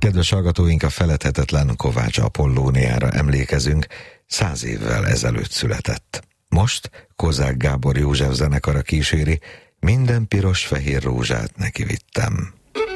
Kedves hallgatóink, a feledhetetlen Kovács Apollóniára emlékezünk, 100 évvel ezelőtt született. Most Kozák Gábor József zenekara kíséri, minden piros-fehér rózsát neki vittem.